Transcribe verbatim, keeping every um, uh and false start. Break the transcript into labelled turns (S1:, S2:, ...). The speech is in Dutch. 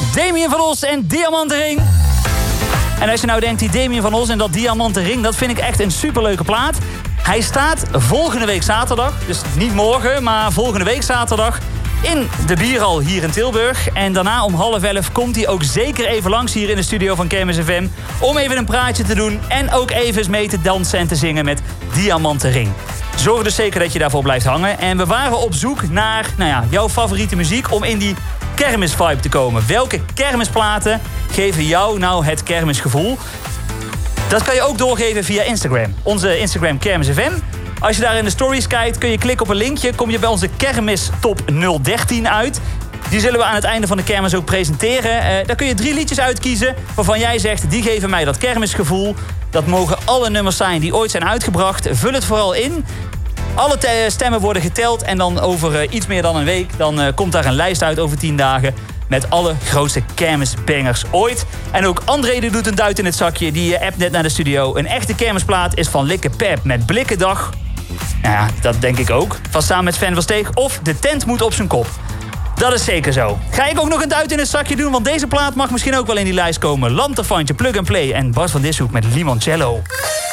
S1: Damien van Os en Diamanten Ring. En als je nou denkt, die Damien van Os en dat Diamanten Ring, dat vind ik echt een superleuke plaat. Hij staat volgende week zaterdag, dus niet morgen, maar volgende week zaterdag in de Bierhal hier in Tilburg. En daarna om half elf komt hij ook zeker even langs hier in de studio van Kermis F M... om even een praatje te doen en ook even eens mee te dansen en te zingen met Diamanten Ring. Zorg dus zeker dat je daarvoor blijft hangen. En we waren op zoek naar nou ja, jouw favoriete muziek om in die kermisvibe te komen. Welke kermisplaten geven jou nou het kermisgevoel? Dat kan je ook doorgeven via Instagram. Onze Instagram Kermis F M. Als je daar in de stories kijkt, kun je klikken op een linkje. Kom je bij onze Kermis Top nul dertien uit. Die zullen we aan het einde van de kermis ook presenteren. Uh, daar kun je drie liedjes uitkiezen waarvan jij zegt, die geven mij dat kermisgevoel. Dat mogen alle nummers zijn die ooit zijn uitgebracht. Vul het vooral in. Alle te- stemmen worden geteld en dan over uh, iets meer dan een week... dan uh, komt daar een lijst uit over tien dagen... met alle grootste kermisbangers ooit. En ook André die doet een duit in het zakje. Die uh, appt net naar de studio. Een echte kermisplaat is van Likke Pep met Blikkendag. Nou ja, dat denk ik ook. Vast samen met Sven van Steeg. Of De Tent Moet Op Zijn Kop. Dat is zeker zo. Ga ik ook nog een duit in het zakje doen... want deze plaat mag misschien ook wel in die lijst komen. Lanterfantje, Plug and Play en Bas van Dishoek met Limoncello.